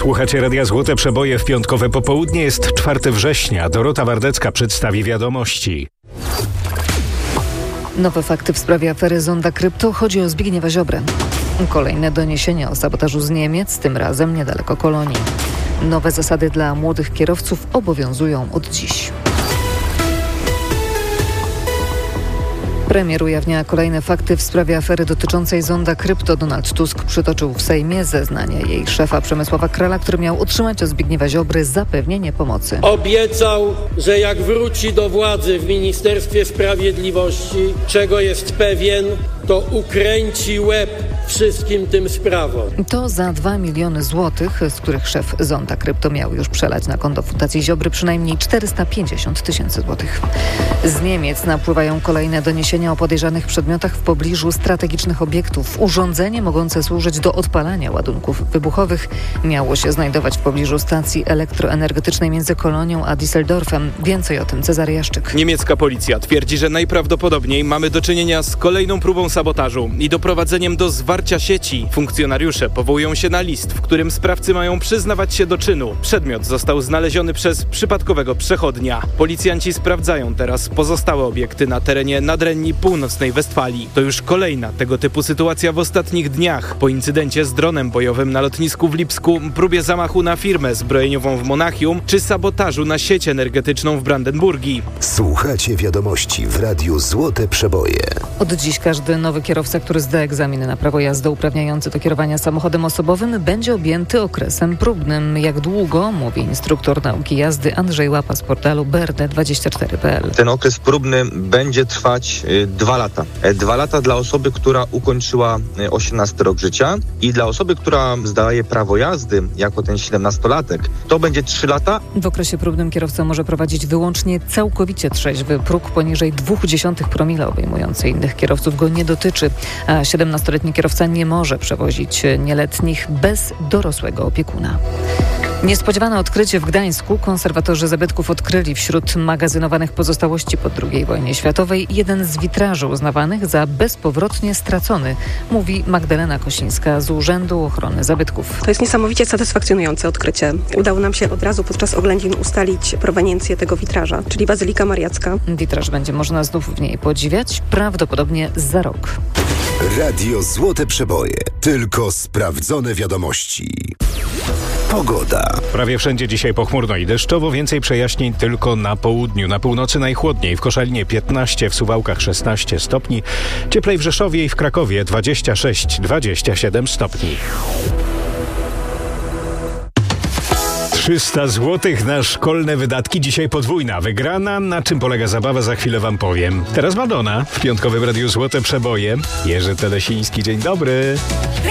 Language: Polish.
Słuchacie Radia Złote Przeboje w piątkowe popołudnie. Jest 4 września. Dorota Wardecka przedstawi wiadomości. Nowe fakty w sprawie afery Zonda Krypto. Chodzi o Zbigniewa Ziobrę. Kolejne doniesienia o sabotażu z Niemiec, tym razem niedaleko Kolonii. Nowe zasady dla młodych kierowców obowiązują od dziś. Premier ujawnia kolejne fakty w sprawie afery dotyczącej Zonda Krypto. Donald Tusk przytoczył w Sejmie zeznania jej szefa Przemysława Krala, który miał otrzymać od Zbigniewa Ziobry zapewnienie pomocy. Obiecał, że jak wróci do władzy w Ministerstwie Sprawiedliwości, czego jest pewien, to ukręci łeb wszystkim tym sprawom. To za 2 miliony złotych, z których szef Zonda Krypto miał już przelać na konto Fundacji Ziobry przynajmniej 450 tysięcy złotych. Z Niemiec napływają kolejne doniesienia o podejrzanych przedmiotach w pobliżu strategicznych obiektów. Urządzenie mogące służyć do odpalania ładunków wybuchowych miało się znajdować w pobliżu stacji elektroenergetycznej między Kolonią a Düsseldorfem. Więcej o tym Cezary Jaszczyk. Niemiecka policja twierdzi, że najprawdopodobniej mamy do czynienia z kolejną próbą sabotażu i doprowadzeniem do zwarcia sieci. Funkcjonariusze powołują się na list, w którym sprawcy mają przyznawać się do czynu. Przedmiot został znaleziony przez przypadkowego przechodnia. Policjanci sprawdzają teraz pozostałe obiekty na terenie Nadrenii Północnej Westfalii. To już kolejna tego typu sytuacja w ostatnich dniach. Po incydencie z dronem bojowym na lotnisku w Lipsku, próbie zamachu na firmę zbrojeniową w Monachium czy sabotażu na sieć energetyczną w Brandenburgii. Słuchacie wiadomości w Radiu Złote Przeboje. Od dziś każdy nowy kierowca, który zda egzaminy na prawo jazdy uprawniający do kierowania samochodem osobowym, będzie objęty okresem próbnym. Jak długo, mówi instruktor nauki jazdy Andrzej Łapa z portalu BRD24.pl. Ten okres próbny będzie trwać 2 lata. 2 lata dla osoby, która ukończyła 18 rok życia i dla osoby, która zdaje prawo jazdy jako ten 17-latek, to będzie 3 lata. W okresie próbnym kierowca może prowadzić wyłącznie całkowicie trzeźwy. Próg poniżej 0,2 promila obejmujący innych kierowców go nie dotyczy, a 17-letni kierowca nie może przewozić nieletnich bez dorosłego opiekuna. Niespodziewane odkrycie w Gdańsku. Konserwatorzy zabytków odkryli wśród magazynowanych pozostałości po II wojnie światowej jeden z witraży uznawanych za bezpowrotnie stracony, mówi Magdalena Kosińska z Urzędu Ochrony Zabytków. To jest niesamowicie satysfakcjonujące odkrycie. Udało nam się od razu podczas oględzin ustalić proweniencję tego witraża, czyli Bazylika Mariacka. Witraż będzie można znów w niej podziwiać, prawdopodobnie za rok. Radio Złote Przeboje. Tylko sprawdzone wiadomości. Pogoda. Prawie wszędzie dzisiaj pochmurno i deszczowo. Więcej przejaśnień tylko na południu. Na północy najchłodniej. W Koszalinie 15, w Suwałkach 16 stopni. Cieplej w Rzeszowie i w Krakowie 26-27 stopni. 300 złotych na szkolne wydatki. Dzisiaj podwójna wygrana. Na czym polega zabawa, za chwilę wam powiem. Teraz Madonna w piątkowym Radiu Złote Przeboje. Jerzy Telesiński, dzień dobry.